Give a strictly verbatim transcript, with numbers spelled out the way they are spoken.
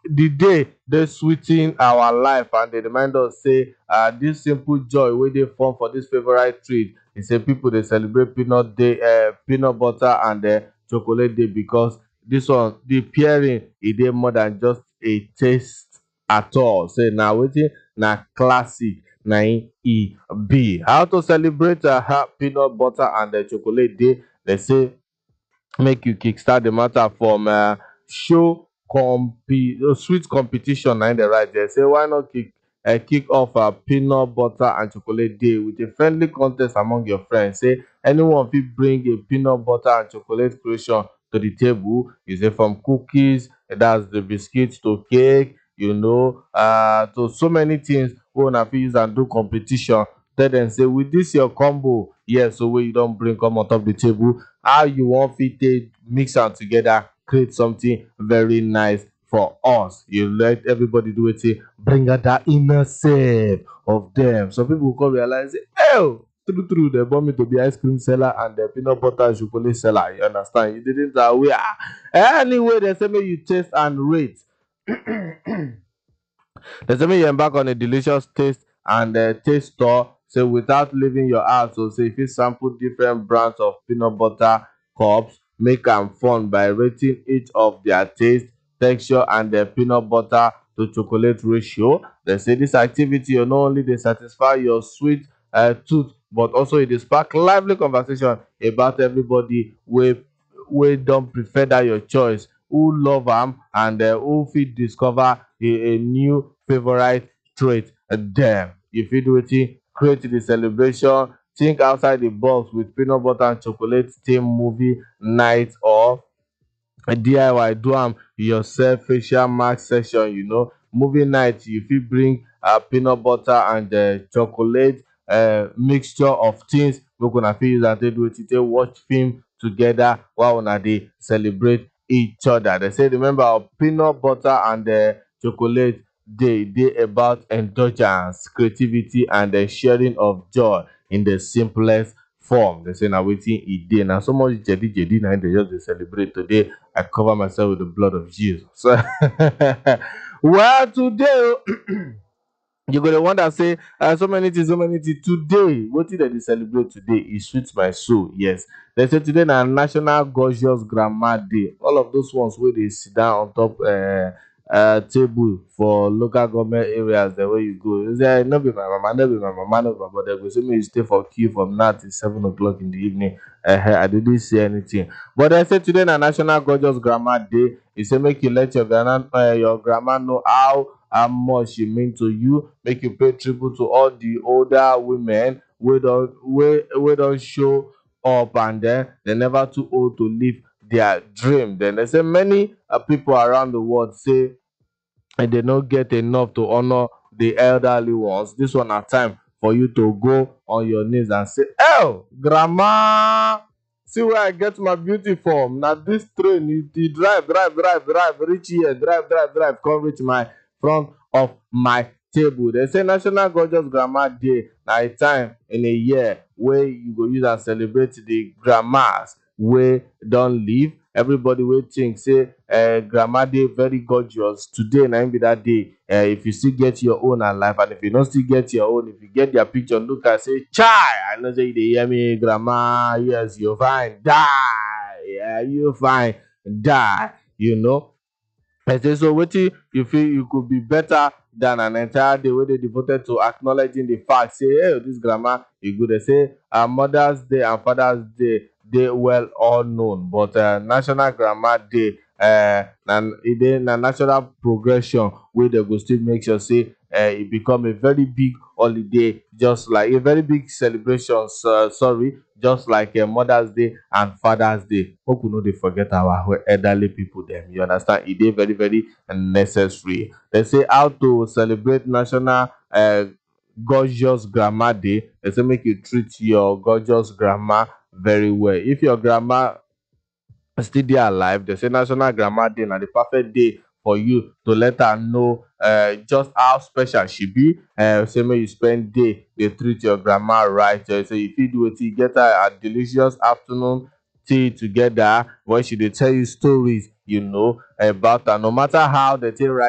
the day dey sweeten our life and dey remind us say uh, this simple joy wey dey form for this favourite treat e say people dey celebrate peanut day uh, peanut butter and uh, chocolate day because this one the pairing e dey more than just a taste at all. Say na wetin na classic na im e be. How to celebrate uh, peanut butter and uh, chocolate day? They say make you kickstart the matter from uh, show compi uh, sweet competition na im dey write there. Say why not kick uh, kick off uh, peanut butter and chocolate day with a friendly contest among your friends. Say anyone fit bring a peanut butter and chocolate creation to the table. You say from cookies, that's the biscuits, to cake, you know, uh, to so many things wey una fit use am do competition. Tell dem say with this your combo, yes, so wey you don bring come on top the table, how you wan fit take mix am together, create something very nice for us. You let everybody do wetin bring out that inner self of them. Some people go come realize say, oh, true true dem born me to be ice cream seller and um peanut butter and chocolate seller. You understand? You didn't aware. Anyway, dem say make you taste and rate. Dem say make you embark on a delicious taste and um taste tour. Say without leaving your house. So say you fit sample different brands of peanut butter cups, make am fun by rating each of their taste, texture and um peanut butter to chocolate ratio. Dem say this activity not only dey satisfy your sweet um tooth but also e dey spark lively conversation about everybody wey wey don prefer that your choice, who love am and um who fit discover a a new favourite trait dem. You fit do wetin? Create the celebration, think outside the box with peanut butter and chocolate theme movie night or D I Y do am yourself facial mask session. You know, movie night you fit bring um peanut butter and um chocolate um mixture of things wey una fit use am take do wetin? Take watch film together while una dey celebrate each other. Dem say remember of peanut butter and um chocolate day dey about indulgence, creativity and um sharing of joy in the simplest form. Dem say na wetin e dey. Na so much jedi jedi na im dey just dey celebrate today. I cover myself with the blood of Jesus. Well, today you go dey wonder say um so many things so many things today wetin dem dey celebrate today e sweet my soul. Yes, dem say today na national gorgeous grandma day. All of those ones wey dey sit down on top um um table for local government areas dem wey you go, you say no be my mama, no be my mama, no be my mama, dem go say make you stay for queue from now till seven o'clock in the evening. um I didn't see anything. But dem say today na national gorgeous grandma day. E say make you let your grandma um your grandma know how how much she mean to you. Make you pay tribute to all the older women wey don wey wey don show up and then they never too old to live their dream. Then they say many uh, people around the world say and they no get enough to honor the elderly ones. This one na time for you to go on your knees and say, oh, grandma, see where I get my beauty from. Now this train, you, you drive, drive, drive, drive, reach here, drive, drive, drive, come reach my front of my table. They say National Gorgeous Grandma Day na a time in a year where you go use and celebrate the grandmas wey don live. Everybody wey think say um grandma dey very gorgeous, today na im be that day. Um if you still get your own alive and if you no still get your own, if you get their picture look am say chai, I know say you dey hear me grandma, yes you fine die, yeah you fine die, you know. I say so wetin you feel you could be better than an entire day wey dey devoted to acknowledging the fact say hey this grandma e good. Dey say um Mother's Day and Father's Day dey well all known, but um National Grandma Day um na e dey na natural progression wey dem go still make sure say um e become a very big holiday, just like a very big celebration, so, sorry, just like um Mother's Day and Father's Day. Make we no dey forget our elderly people dem. You understand? E dey very very necessary. Dem say how to celebrate National um Gorgeous Grandma Day. Dem say make you treat your gorgeous grandma very well. If your grandma still dey alive, dem say National Grandma Day na the perfect day for you to let her know uh, just how special she be. Uh, say make you spend day dey treat your grandma right. Uh, so you fit do wetin, get her a delicious afternoon tea together where she dey tell you stories, you know, about her. No matter how they take write